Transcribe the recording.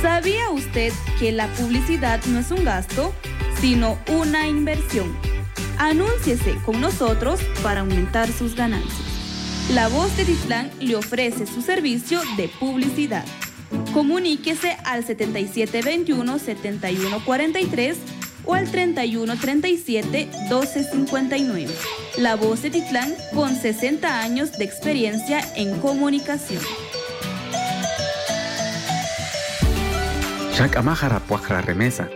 ¿Sabía usted que la publicidad no es un gasto, sino una inversión? Anúnciese con nosotros para aumentar sus ganancias. La Voz de Titlán le ofrece su servicio de publicidad. Comuníquese al 7721-7143 o al 3137-1259. La Voz de Titlán con 60 años de experiencia en comunicación. Shak amahara puakra remesa.